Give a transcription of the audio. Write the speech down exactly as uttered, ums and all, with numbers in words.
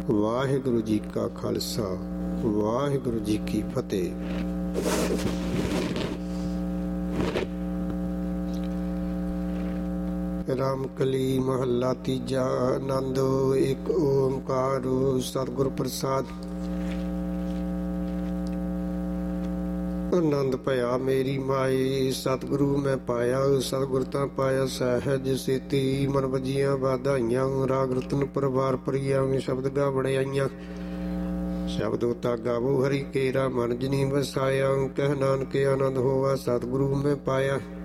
ਵਾਹਿਗੁਰੂ ਜੀ ਕਾ ਖਾਲਸਾ, ਵਾਹਿਗੁਰੂ ਜੀ ਕੀ ਫਤਿਹ। ਰਾਮਕਲੀ ਮਹੱਲਾ ਤੀਜਾ। ਆਨੰਦ ਇੱਕ ਓਂਕਾਰ ਸਤਿਗੁਰ ਪ੍ਰਸਾਦ। ਆਨੰਦ ਭਇਆ ਮੇਰੀ ਮਾਏ, ਸਤਿਗੁਰੂ ਮੈਂ ਪਾਇਆ। ਸਤਿਗੁਰ ਤਾਂ ਪਾਇਆ ਸਹਿਜ ਸੇਤੀ, ਮਨ ਵਜੀਆਂ ਵਾਧਾਈਆਂ। ਰਾਗ ਰਤਨ ਪਰਵਾਰ ਪ੍ਰਿਆ, ਸ਼ਬਦ ਗਾ ਵਡਿਆਈਆਂ। ਸ਼ਬਦ ਤਾ ਗਾਵੋ ਹਰੀ ਕੇਰਾ, ਮਨ ਜਨੀ ਵਸਾਇਆ। ਕਹਿ ਨਾਨਕ ਆਨੰਦ ਹੋਵਾ, ਸਤਿਗੁਰੂ ਮੈਂ ਪਾਇਆ।